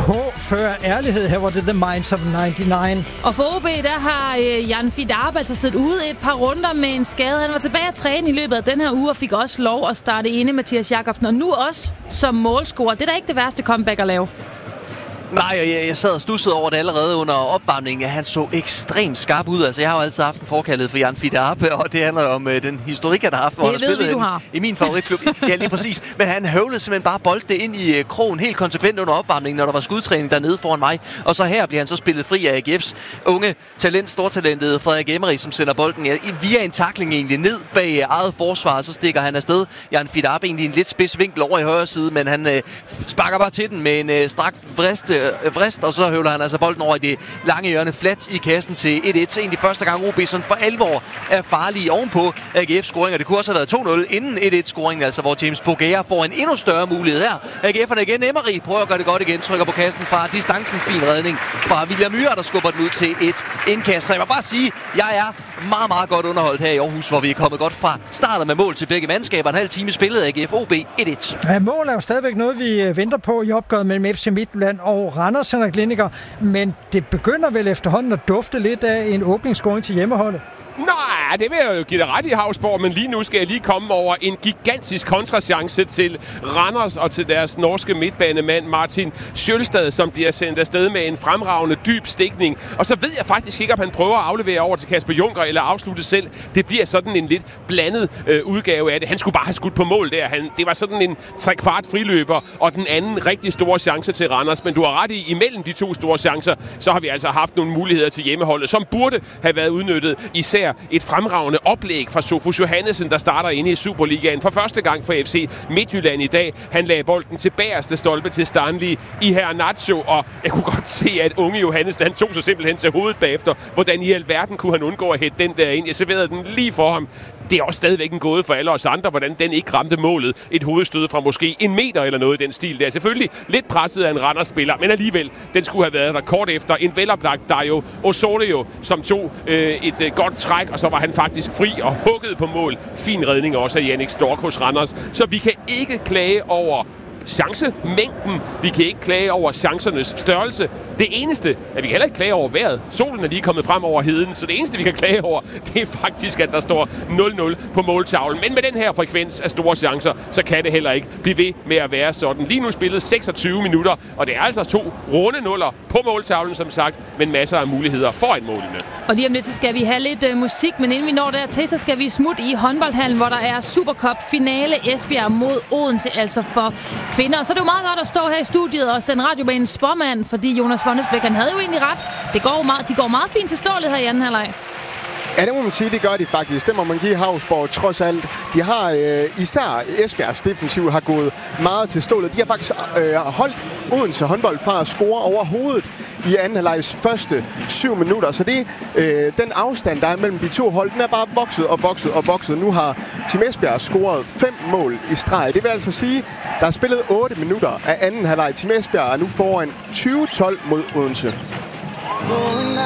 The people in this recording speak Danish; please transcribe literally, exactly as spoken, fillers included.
K før ærlighed. Her var det The Minds of nioghalvfems. Og for O B, der har øh, Jan Fidab altså siddet ude et par runder med en skade. Han var tilbage at træne i løbet af den her uge og fik også lov at starte inde Mathias Jakobsen. Og nu også som målscorer. Det er da ikke det værste comeback at lave. Nej, jeg, jeg sad og stussede over det allerede under opvarmningen. Han så ekstremt skarp ud. Altså, jeg har jo altid haft en forkærlighed for Jan Fidab, og det handler om øh, den historik, jeg har haft, hvor han har spillet vi, har. i min favoritklub. Ja, lige præcis. Men han høvlede simpelthen bare bolden ind i øh, krogen helt konsekvent under opvarmningen, når der var skudtræning dernede foran mig. Og så her bliver han så spillet fri af A G F's unge talent, stortalentet Frederik Emery, som sender bolden ja, via en tackling egentlig ned bag øh, eget forsvar. Så stikker han afsted. Jan Fidab egentlig en lidt spids vinkel over i højre side, men han øh, sparker bare til den med en øh, strakt vrist vrist, og så høvler han altså bolden over i det lange hjørne flat i kassen til et et. Egentlig første gang O B sådan for alvor er farlige ovenpå A G F-scoring, og det kunne også have været to nul inden et et-scoringen, altså hvor James Bougea får en endnu større mulighed her. A G F'erne igen, Emery prøver at gøre det godt igen, trykker på kassen fra distancen, fin redning fra William Myhre, der skubber den ud til et indkast. Så jeg må bare sige, jeg er meget, meget godt underholdt her i Aarhus, hvor vi er kommet godt fra starten med mål til begge mandskaber. En halv time spillet A G F O B et et. Ja, mål er jo stadigvæk noget, vi venter på i opgøret mellem F C Midtjylland og Randers, Henrik Lindiger, men det begynder vel efterhånden at dufte lidt af en åbningsscoring til hjemmeholdet. Nej, det vil jeg jo give dig ret i, Havsborg, men lige nu skal jeg lige komme over en gigantisk kontrachance til Randers og til deres norske midtbanemand Martin Sjølstad, som bliver sendt afsted med en fremragende dyb stikning. Og så ved jeg faktisk ikke, om han prøver at aflevere over til Kasper Junker eller afslutte selv. Det bliver sådan en lidt blandet øh, udgave af det. Han skulle bare have skudt på mål der. Han, det var sådan en trekvart friløber, og den anden rigtig store chance til Randers. Men du har ret i, imellem de to store chancer, så har vi altså haft nogle muligheder til hjemmeholdet, som burde have været udnyttet, især et fremragende oplæg fra Sofus Johannesen, der starter inde i Superligaen for første gang for F C Midtjylland i dag. Han lagde bolden til bagerste stolpe til Stanley i Hernacho, og jeg kunne godt se, at unge Johannesen, han tog sig simpelthen til hovedet bagefter. Hvordan i alverden kunne han undgå at hætte den der ind? Jeg serverede den lige for ham. Det er også stadigvæk en gåde for alle os andre, hvordan den ikke ramte målet. Et hovedstød fra måske en meter eller noget i den stil der. Selvfølgelig lidt presset af en Randers-spiller, men alligevel, den skulle have været der kort efter. En veloplagt Dario Osorio, som tog øh, et øh, godt træk, og så var han faktisk fri og hugget på mål. Fin redning også af Jannik Stork hos Randers. Så vi kan ikke klage over chancemængden. Vi kan ikke klage over chancernes størrelse. Det eneste, at vi kan heller ikke klage over vejret. Solen er lige kommet frem over heden, så det eneste, vi kan klage over, det er faktisk, at der står nul nul på måltavlen. Men med den her frekvens af store chancer, så kan det heller ikke blive ved med at være sådan. Lige nu spillet seksogtyve minutter, og det er altså to runde nuller på måltavlen, som sagt, men masser af muligheder foran målene. Og lige om lidt, så skal vi have lidt øh, musik, men inden vi når dertil, så skal vi smutte i håndboldhallen, hvor der er Supercup-finale Esbjerg mod Odense, altså for kvinder. Så er det jo meget godt at stå her i studiet og sende radiobanens spormand, fordi Jonas Fonnesbæk, han havde jo egentlig ret. Det går meget, de går meget fint til stålet her i anden halvleg. Ja, det må man sige, det gør de faktisk. Det må man give Havsborg trods alt. De har øh, især Esbjergs defensiv har gået meget til stålet. De har faktisk øh, holdt Odense håndbold fra at score over hovedet i anden halvlegs første syv minutter. Så det, øh, den afstand, der er mellem de to hold, den er bare vokset og vokset og vokset. Nu har Team Esbjerg scoret fem mål i streg. Det vil altså sige, der er spillet otte minutter af anden halvleg. Team Esbjerg er nu foran tyve tolv mod Odense.